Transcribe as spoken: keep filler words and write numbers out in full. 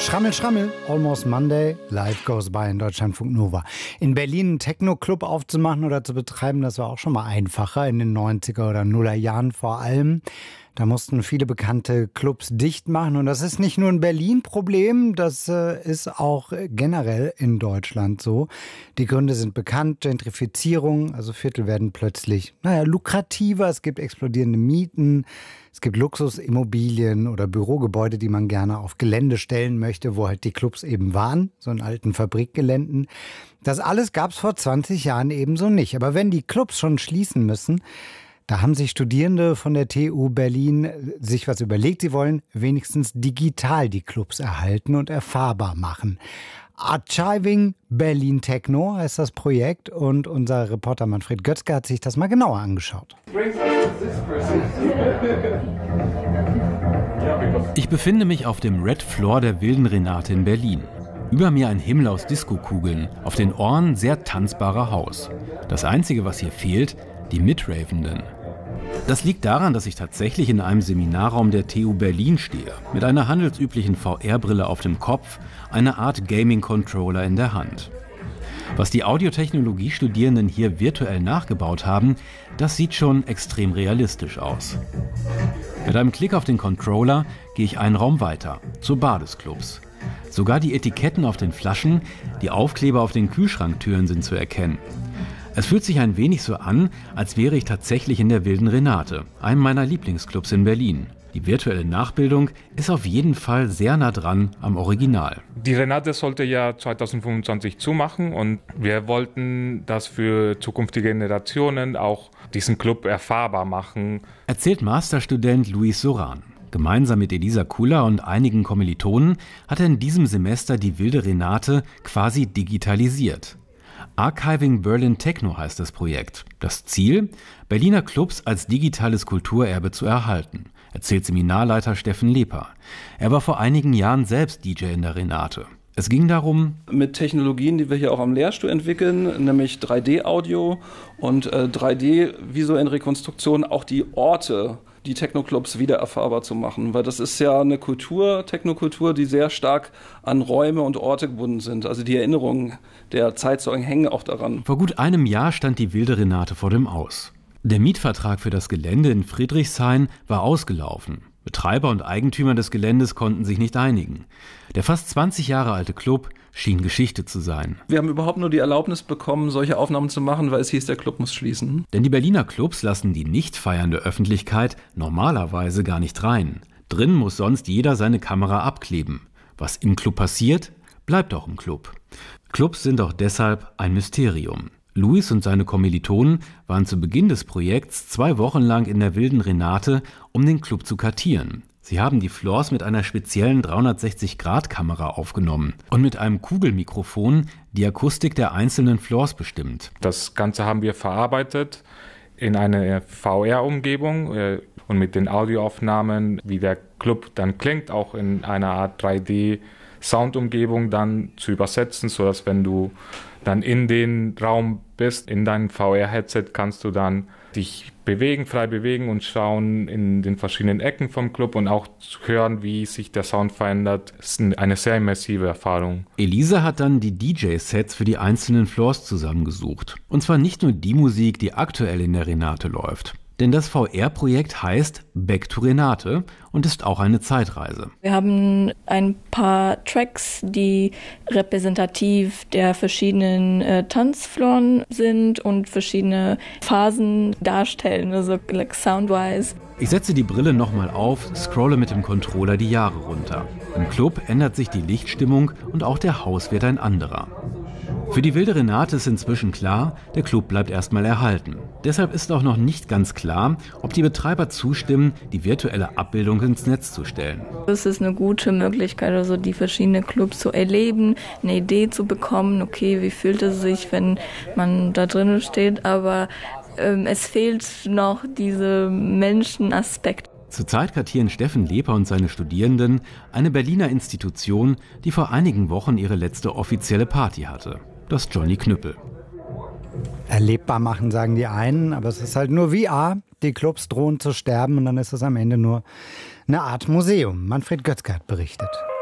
Schrammel, Schrammel, Almost Monday, Life Goes By in Deutschlandfunk Nova. In Berlin einen Techno-Club aufzumachen oder zu betreiben, das war auch schon mal einfacher in den neunziger oder nuller Jahren vor allem. Da mussten viele bekannte Clubs dicht machen. Und das ist nicht nur ein Berlin-Problem, das äh, ist auch generell in Deutschland so. Die Gründe sind bekannt: Gentrifizierung, also Viertel werden plötzlich, naja, lukrativer, es gibt explodierende Mieten, es gibt Luxusimmobilien oder Bürogebäude, die man gerne auf Gelände stellen möchte, wo halt die Clubs eben waren, so in alten Fabrikgeländen. Das alles gab es vor zwanzig Jahren ebenso nicht. Aber wenn die Clubs schon schließen müssen, da haben sich Studierende von der T U Berlin sich was überlegt. Sie wollen wenigstens digital die Clubs erhalten und erfahrbar machen. Archiving Berlin Techno heißt das Projekt und unser Reporter Manfred Götzke hat sich das mal genauer angeschaut. Ich befinde mich auf dem Red Floor der Wilden Renate in Berlin. Über mir ein Himmel aus Diskokugeln, auf den Ohren sehr tanzbarer Haus. Das Einzige, was hier fehlt, die Mitravenden. Das liegt daran, dass ich tatsächlich in einem Seminarraum der T U Berlin stehe, mit einer handelsüblichen V R-Brille auf dem Kopf, einer Art Gaming-Controller in der Hand. Was die Audiotechnologie-Studierenden hier virtuell nachgebaut haben, das sieht schon extrem realistisch aus. Mit einem Klick auf den Controller gehe ich einen Raum weiter, zur Bar des Clubs. Sogar die Etiketten auf den Flaschen, die Aufkleber auf den Kühlschranktüren sind zu erkennen. Es fühlt sich ein wenig so an, als wäre ich tatsächlich in der Wilden Renate, einem meiner Lieblingsclubs in Berlin. Die virtuelle Nachbildung ist auf jeden Fall sehr nah dran am Original. Die Renate sollte ja zwanzig fünfundzwanzig zumachen und wir wollten das für zukünftige Generationen auch diesen Club erfahrbar machen. Erzählt Masterstudent Luis Soran. Gemeinsam mit Elisa Kuller und einigen Kommilitonen hat er in diesem Semester die Wilde Renate quasi digitalisiert. Archiving Berlin Techno heißt das Projekt. Das Ziel? Berliner Clubs als digitales Kulturerbe zu erhalten, erzählt Seminarleiter Steffen Leper. Er war vor einigen Jahren selbst D J in der Renate. Es ging darum, mit Technologien, die wir hier auch am Lehrstuhl entwickeln, nämlich drei D-Audio und äh, drei D-visuellen Rekonstruktionen, auch die Orte, die Techno-Clubs wieder erfahrbar zu machen. Weil das ist ja eine Kultur, Technokultur, die sehr stark an Räume und Orte gebunden sind. Also die Erinnerungen der Zeitzeugen hängen auch daran. Vor gut einem Jahr stand die Wilde Renate vor dem Aus. Der Mietvertrag für das Gelände in Friedrichshain war ausgelaufen. Betreiber und Eigentümer des Geländes konnten sich nicht einigen. Der fast zwanzig Jahre alte Club schien Geschichte zu sein. Wir haben überhaupt nur die Erlaubnis bekommen, solche Aufnahmen zu machen, weil es hieß, der Club muss schließen. Denn die Berliner Clubs lassen die nicht feiernde Öffentlichkeit normalerweise gar nicht rein. Drin muss sonst jeder seine Kamera abkleben. Was im Club passiert, bleibt auch im Club. Clubs sind auch deshalb ein Mysterium. Luis und seine Kommilitonen waren zu Beginn des Projekts zwei Wochen lang in der Wilden Renate, um den Club zu kartieren. Sie haben die Floors mit einer speziellen dreihundertsechzig Grad Kamera aufgenommen und mit einem Kugelmikrofon die Akustik der einzelnen Floors bestimmt. Das Ganze haben wir verarbeitet in eine V R-Umgebung und mit den Audioaufnahmen, wie der Club dann klingt, auch in einer Art drei D-Soundumgebung dann zu übersetzen, sodass wenn du dann in den Raum bist, in deinem V R-Headset, kannst du dann dich bewegen, frei bewegen und schauen in den verschiedenen Ecken vom Club und auch hören, wie sich der Sound verändert. Das ist eine sehr immersive Erfahrung. Elisa hat dann die D J-Sets für die einzelnen Floors zusammengesucht. Und zwar nicht nur die Musik, die aktuell in der Renate läuft. Denn das V R-Projekt heißt Back to Renate und ist auch eine Zeitreise. Wir haben ein paar Tracks, die repräsentativ der verschiedenen äh, Tanzfloren sind und verschiedene Phasen darstellen, also like soundwise. Ich setze die Brille nochmal auf, scrolle mit dem Controller die Jahre runter. Im Club ändert sich die Lichtstimmung und auch der Haus wird ein anderer. Für die Wilde Renate ist inzwischen klar, der Club bleibt erstmal erhalten. Deshalb ist auch noch nicht ganz klar, ob die Betreiber zustimmen, die virtuelle Abbildung ins Netz zu stellen. Es ist eine gute Möglichkeit, also die verschiedenen Clubs zu erleben, eine Idee zu bekommen, okay, wie fühlt es sich, wenn man da drinnen steht, aber ähm, es fehlt noch dieser Menschenaspekt. Zurzeit kartieren Steffen Leper und seine Studierenden eine Berliner Institution, die vor einigen Wochen ihre letzte offizielle Party hatte. Das Johnny Knüppel. Erlebbar machen, sagen die einen, aber es ist halt nur V R. Die Clubs drohen zu sterben und dann ist es am Ende nur eine Art Museum. Manfred Götzke hat berichtet.